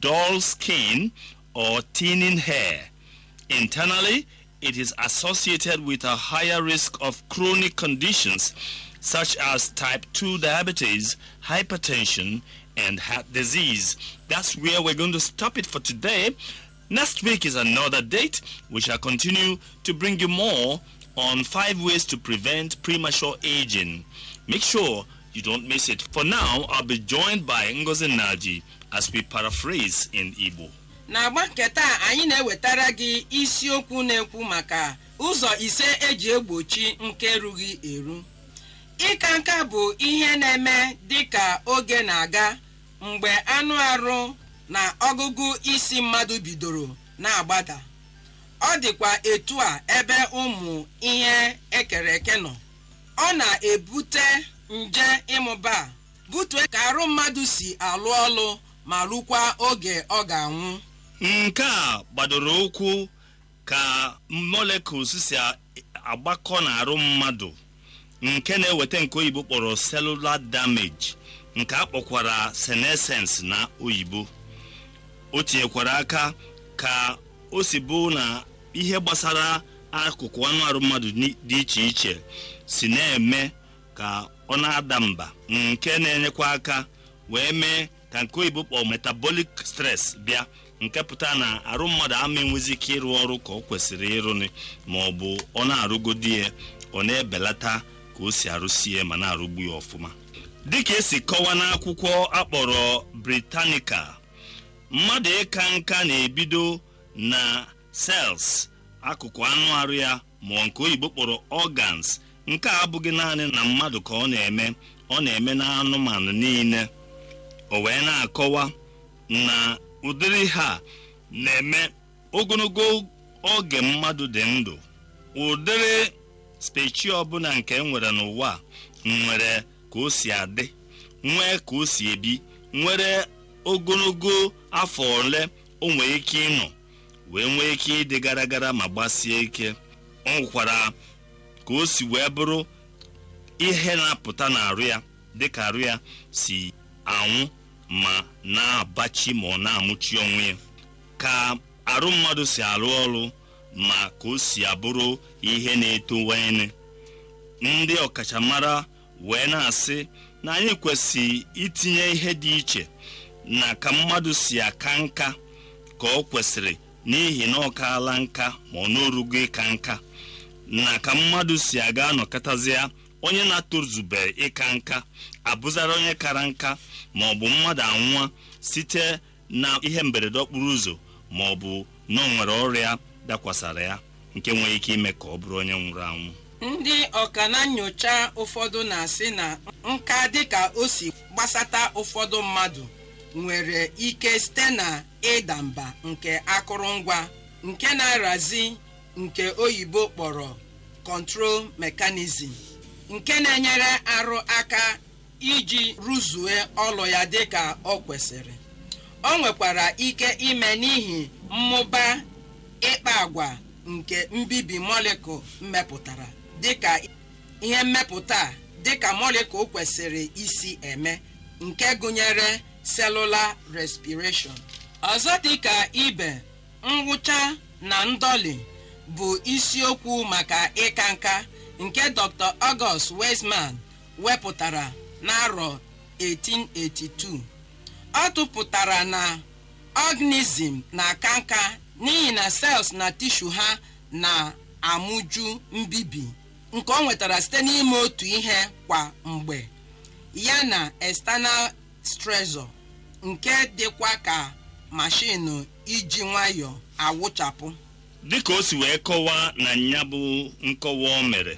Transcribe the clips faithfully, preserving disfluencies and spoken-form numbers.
dull skin or thinning hair. Internally, it is associated with a higher risk of chronic conditions such as type two diabetes, hypertension, and heart disease. That's where we're going to stop it for today. Next week is another date. We shall continue to bring you more on five ways to prevent premature aging. Make sure you don't miss it. For now, I'll be joined by Ngozi Naji as we paraphrase in Igbo. Na-agba nketa anyị na-ewetara gị isiokwu na-ekwu maka ụzọ ise eji egbochi nke erughị eru. Ịka nka bụ ihe na-eme dịka oge na-aga mgbe anụ arụ na ọgụgụ isi mmadụ bidoro na-agbada. Ọ dịkwa etu a ebe ụmụ ihe ekere eke nọ. Ọ na-ebute nje ịmụba, butue ka arụ mmadụ si alụ ọlụ ma rukwa oge ọ ga-anwụ. Nke a gbadoro ụkwụ ka molecules si agbakọ n'arụ mmadụ, nke na-eweta nke oyibo kpọrọ cellular damage, nke a kpọkwara senescence na oyibo. O tinyekwara aka ka o si bụ na ihe gbasara akụkụ anụ arụ mmadụ dị iche iche si na-eme ka ọ na-ada mba, nke na-enyekwa aka wee mee ka nke oyibo kpọrọ metabolic stress bịa, nke pụta na arụ mmadụ ama enwezi ike ịrụ ọrụ ka ọ kwesịrị ịrụ, ma ọ bụ ọ na-arụgodi ya, ọ na-ebelata ka o si arụsie ma na-arụgbu ya ọfụma. Dịka esi kọwa n'akwụkwọ akpọrọ Britannica, mmadụ ịka nka na-ebido na cells, akụkụ anụ arụ ya, ma nke oyibo kpọrọ organs. Nke a abụghị naanị na mmadụ ka ọ na-eme, ọ na-eme na anụmanụ niile. O wee na-akọwa na ụdịrị ha na-eme ogologo oge mmadụ dị ndụ. Ụdịrị specie ọbụla nke nwere n'ụwa nwere ka o si adị, nwee ka o si ebi, nwere ogologo afọ ole o nwee ike ịnọ, wee nwee ike ịdị gara gara ma gbasie ike. O nwekwara ka o si wee bụrụ ihe na-apụta n'arụ ya, dịka arụ ya si anwụ ma na-abachi ma ọ na-amụchi onwe ya, ka arụ mmadụ si arụ ọrụ ma ka o si abụrụ ihe na-etowanye. Ndị ọkachamara wee na-asị na anyị kwesịrị itinye ihe dị iche na ka mmadụ si aka nka ka ọ kwesịrị, n'ihi na ọ kaala nka ma ọ n'orugo ịka nka, na ka mmadụ si aga nọkọtazịa onye na-atozube ịka nka abụzara onye kara nka, ma ọ bụ mmadụ anwụọ site na ihe mberede okporo ụzọ, ma ọ bụ na o nwere ọrịa dakwasara ya nke nwere ike ime ka ọ bụrụ onye nwụrụ anwụ. Ndị ọka na nyocha ụfọdụ na-asị na nka dịka o si gbasata ụfọdụ mmadụ nwere ike site na ịda mba nke akụrụngwa nke na-arazi, nke oyibo kpọrọ control mechanism, nke na-enyere arụ aka iji rụzue ọlụ ya dịka ọ kwesịrị. O nwekwara ike ime n'ihi mmụba ịkpa agwa nke mbibi molecule mmepụtara, dịka ihe mmepụta dịka molecule kwesịrị isi eme, nke gụnyere cellular respiration. Ọzọ dịka ibe, ngwụcha na ndọli bụ isiokwu maka ịka nka nke Doctor August Weismann wepụtara n'arọ eighteen eighty-two. Ọ tụpụtara na organism na-aka nka n'ihi na cells na tissue ha na-amụju mbibi, nke ọ nwetara site n'ime otu ihe kwa mgbe, ya na external stressor nke dịkwa ka mashinu iji nwayọ awụchapụ. Dịka o si wee kọwa na nya bụ nkọwa o mere,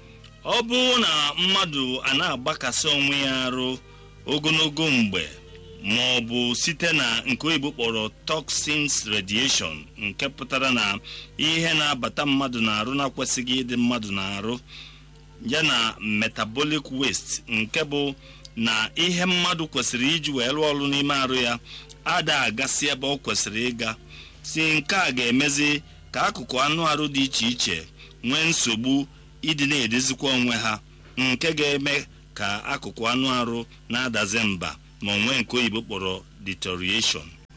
ọ bụ na mmadụ a na-agbakasị onwe ya arụ ogologo mgbe, ma ọ bụ site na nke oyibo kpọrọ toxins radiation, nke pụtara na ihe na-abata mmadụ na-arụ na-akwesịghị ịdị mmadụ na-arụ, ya na metabolic waste, nke bụ na ihe mmadụ kwesịrị iji wee rụọ ọrụ n'ime arụ ya ada agasị ebe ọ kwesịrị ịga. Si nke a ga-emezi ka akụkụ anụ arụ dị iche iche nwee nsogbu ịdị na-edezikwa onwe ha, nke ga-eme ka akụkụ anụ arụ na-adazi mba ma onwe nke oyibo kpọrọ deterioration.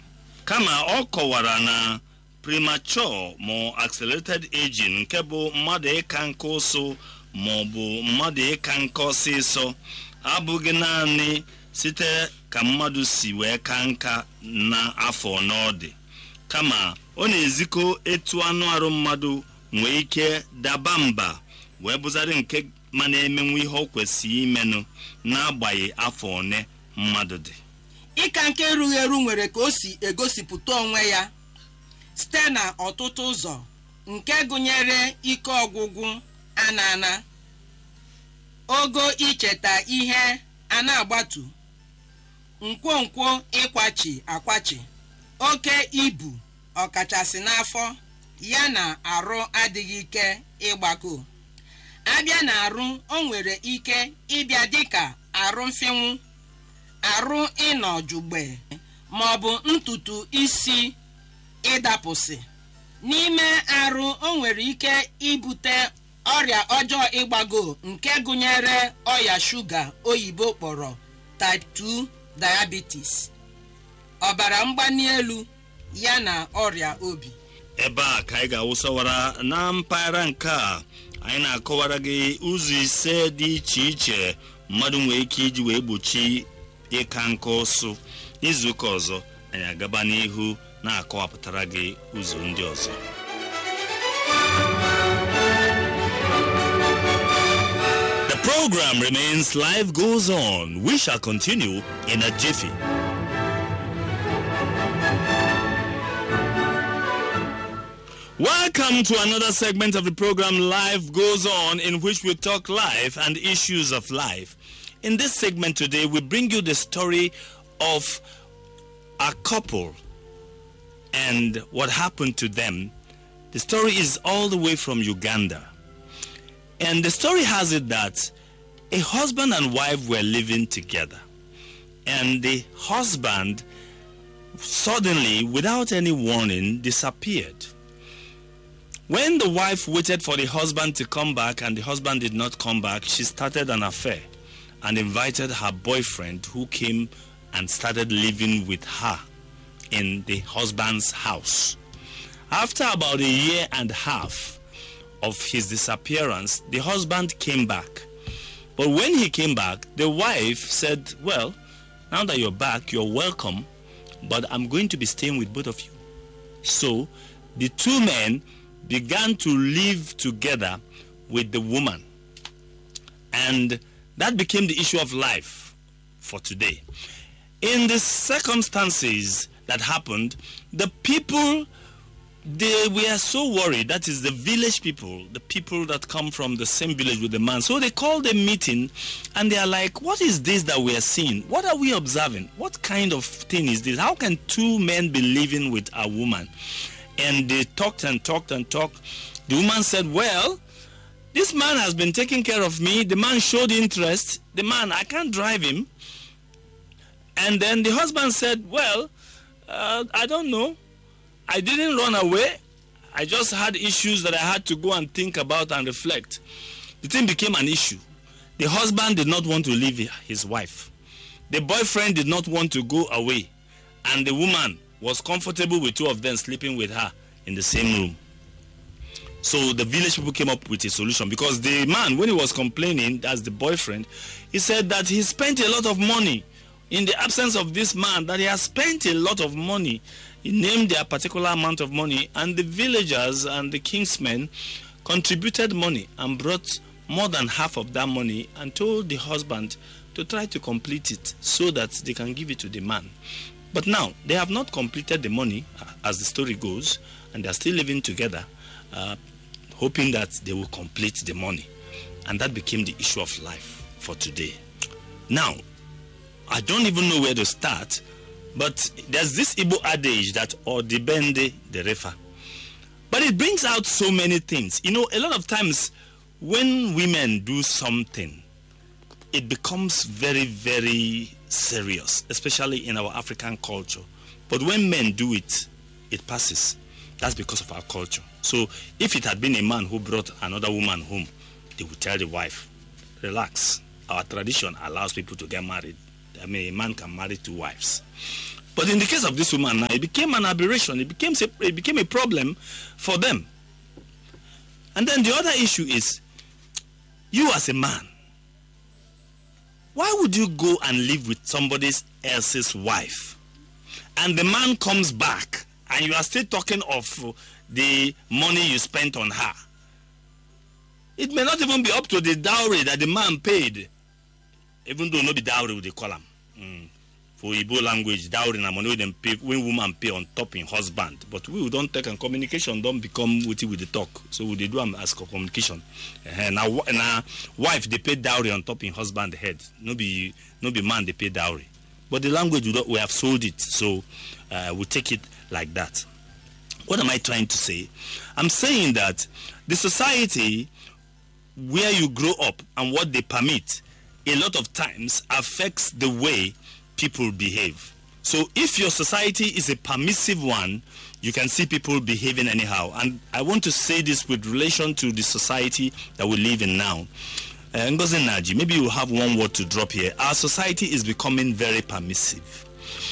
kama ọ kọwara na premature ma accelerated aging nke bụ mmadụ ịka nka ụsụ ma ọ bụ mmadụ ịka nka ọsịsọ abụghị naanị site ka mmadụ si wee ka nka na afọ n'ọdị, kama ọ na-ezikọ etu anụ arụ mmadụ nwee ike daba mba wee bụzarị nke ma na-emenwu ihe ọ kwesịrị imenụ n'agbanyeghị afọ one mmadụ dị. Ịka nke erughị eru nwere ka o si egosipụta onwe ya site na ọtụtụ ụzọ nke gụnyere ike ọgwụgwụ ana-ana, ogo icheta ihe a na-agbatu, nkwonkwo ịkwachi akwachi, oke ibu ọkachasị n'afọ, ya na arụ adịghị ike ịgbakọ. Abịa na arụ, o nwere ike ịbịa dịka arụ mfịnwụ, arụ ịnọ jugbe, ma ọ bụ ntutu isi ịdapụsị. N'ime arụ, o nwere ike ibute ọrịa ọjọọ ịgbago nke gụnyere ọya shuga oyibo kpọrọ type two diabetes, ọbara mgbali elu, ya na ọrịa obi. Ebe a ka anyị ga-awụsawara na mpaghara nke a, anyị na-akọwara gị ụzọ ise dị iche iche mmadụ nwere ike iji wee gbochi ịka nka ụsụ. N'izuụka ọzọ anyị agaba n'ihu na-akọwapụtara gị ụzọ ndị ọzọ. The program remains, life goes on. We shall continue in a jiffy. Welcome to another segment of the program Life Goes On, in which we talk life and issues of life. In this segment today, we bring you the story of a couple and what happened to them. The story is all the way from Uganda. And the story has it that a husband and wife were living together. And the husband suddenly, without any warning, disappeared. When the wife waited for the husband to come back and the husband did not come back, she started an affair and invited her boyfriend, who came and started living with her in the husband's house. After about a year and a half of his disappearance, the husband came back. But when he came back, the wife said, well, now that you're back, you're welcome, but I'm going to be staying with both of you. So the two men began to live together with the woman. And that became the issue of life for today. In the circumstances that happened, the people, they were so worried. That is the village people, the people that come from the same village with the man. So they called a meeting and they are like, what is this that we are seeing? What are we observing? What kind of thing is this? How can two men be living with a woman? And they talked and talked and talked. The woman said, well, this man has been taking care of me. The man showed interest. The man, I can't drive him. And then the husband said, well, uh, I don't know. I didn't run away. I just had issues that I had to go and think about and reflect. The thing became an issue. The husband did not want to leave his wife. The boyfriend did not want to go away. And the woman was comfortable with two of them sleeping with her in the same room. So the village people came up with a solution, because the man, when he was complaining as the boyfriend, he said that he spent a lot of money in the absence of this man, that he has spent a lot of money. He named a particular amount of money, and the villagers and the kingsmen contributed money and brought more than half of that money and told the husband to try to complete it so that they can give it to the man. But now, they have not completed the money, as the story goes, and they are still living together, uh, hoping that they will complete the money. And that became the issue of life for today. Now, I don't even know where to start, but there's this Igbo adage that Odibende de Refa. But it brings out so many things. You know, a lot of times when women do something, it becomes very, very serious, especially in our African culture. But when men do it, it passes. That's because of our culture. So if it had been a man who brought another woman home, they would tell the wife, relax. Our tradition allows people to get married. I mean, a man can marry two wives. But in the case of this woman now, it became an aberration. It became a, it became a problem for them. And then the other issue is, you as a man, why would you go and live with somebody else's wife? And the man comes back and you are still talking of the money you spent on her. It may not even be up to the dowry that the man paid. Even though no be dowry with the column. Mm. For Igbo language, dowry na money when pay when woman pay on top in husband. But we don't take and communication don't become witty with the talk. So we do them as communication. Uh, now now wife they pay dowry on top in husband head. No be no be man they pay dowry. But the language we, don't, we have sold it, so uh, we take it like that. What am I trying to say? I'm saying that the society where you grow up and what they permit a lot of times affects the way people behave. So if your society is a permissive one, you can see people behaving anyhow. And I want to say this with relation to the society that we live in now. Uh, Ngozi Nnaji, maybe you have one word to drop here. Our society is becoming very permissive.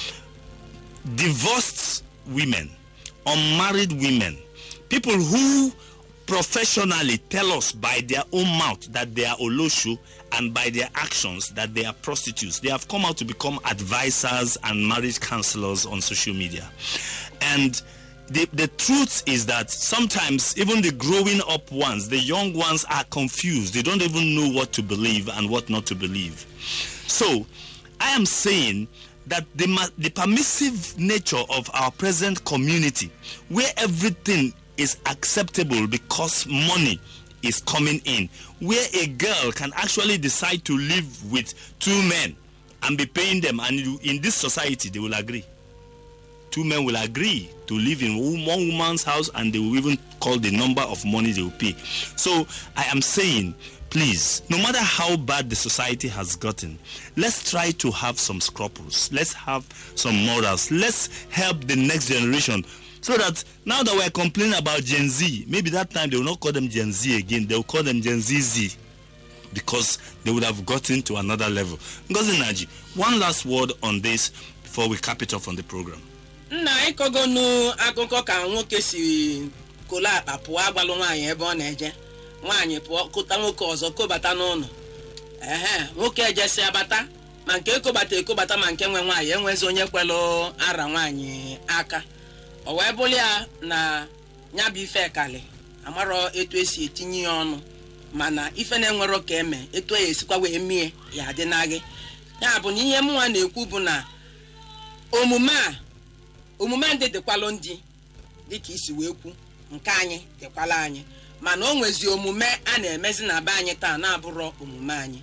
Divorced women, unmarried women, people who professionally tell us by their own mouth that they are olosho and by their actions that they are prostitutes. They have come out to become advisors and marriage counselors on social media. And the, the truth is that sometimes even the growing up ones, the young ones are confused. They don't even know what to believe and what not to believe. So I am saying that the, the permissive nature of our present community, where everything is acceptable because money is coming in, where a girl can actually decide to live with two men and be paying them, and in this society they will agree. Two men will agree to live in one woman's house, and they will even call the number of money they will pay. So I am saying, please, no matter how bad the society has gotten, let's try to have some scruples. Let's have some morals. Let's help the next generation. So that now that we're complaining about Gen Z, maybe that time they will not call them Gen Z again. They will call them Gen Z Z, because they would have gotten to another level. Ngozi Nnaji, one last word on this before we cap it off on the program. Nna ikogo nu akụkọ ka nwoke si kola akpa pụọ agbalụ nwaanyị ebe ọ na-eje. Nwaanyị pụọ kụta nwoke ọzọ kobata n'ụlọ. Ehe, nwoke ejesi abata, ma nke ekobata ekobata ma nke nwe nwaanyị enwezi onye kwelo ara nwaanyị aka. O wee bụrụ ya na nya bụ ife kali amaro etu esi etinye ya ọnụ, mana ife na-enwero ka eme etu ya esikwa wee mie ya dị na gị. Ya bụ na ihe mụnwa na-ekwu bụ na omume a omume ndị dịkwalụ ndị dịka isi wee kwu, nke anyị dịkwala anyị, mana o nwezi omume a na-emezi na be anyị taa na-abụrụ omume anyị.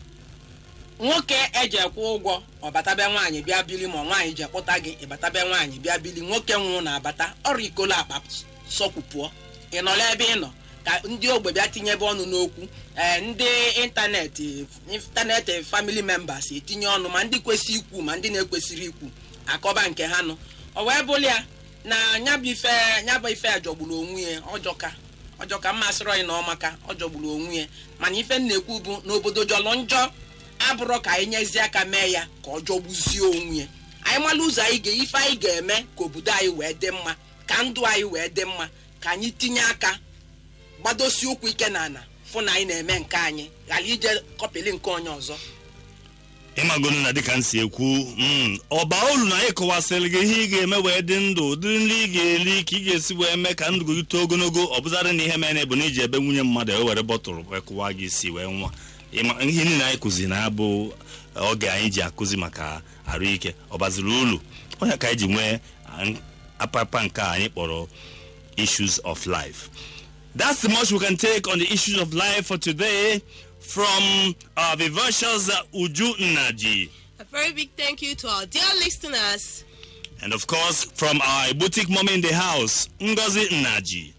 Nwoke eje kwụ ụgwọ ọbatabe nwaanyị bịa bili, ma nwaanyị je kpụta gị ịbatabe nwaanyị bịa bili, nwoke nwụ na abata ọrụ ikolo akpa sọkwupụọ ị nọ ebe ị nọ ka ndị ogbe bịa tinyebe ọnụ n'okwu. Ee, ndị ịntanetị ịntanetị family members etinye ọnụ, ma ndị kwesị ikwu ma ndị na-ekwesịrị ikwu akọba nke ha nụ. O wee bụrụ ya na nyabụ ife nyabụ ife ajọgburu onwe ya, ọjọka ọjọka mmasịrị onye na ọmaka ọjọgburu onwe ya. Mana ife na-ekwu bụ n'obodo jọlọ njọ abụrụ ka anyị nyezi aka mee ya ka ọ jọgbuzie onwe ya. Anyị mala ụzọ anyị ga ife anyị ga-eme ka obodo anyị wee dị mma, ka ndụ anyị wee dị mma, ka anyị tinye aka gbadosi ụkwụ ike na ana fụ na anyị na-eme nke anyị, ghara ije kọpịlị nke onye ọzọ. Ịmagonu na dịka nsi ekwu ọba olu na ịkọwasịrị gị ihe ị ga-eme wee dị ndụ, ụdịrị nri ị ga-eri ka ị ga-esi wee mee ka ndụ gị too ogologo. Ọ bụzarị na ihe mere bụ na iji ebe nwunye mmadụ e were bọtụrụ wee kụwa gị isi wee nwa. Ihe niile anyị kụzi na abụ oge anyị ji akụzi maka arụike ọ baziri ulu. Onye ka anyị ji nwee apapa nke anyị kpọrọ issues of life. That's the much we can take on the issues of life for today from our vivacious Uju Nnaji. A very big thank you to our dear listeners. And of course, from our boutique mom in the house, Ngozi Nnaji.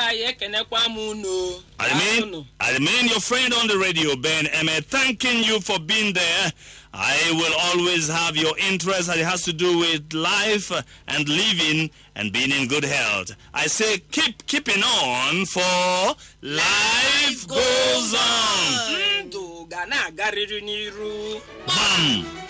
I remain, I remain your friend on the radio, Ben Eme, thanking you for being there. I will always have your interest that it has to do with life and living and being in good health. I say keep keeping on, for life goes on. Ndụ ga na-agarịrị n'iru. Bam!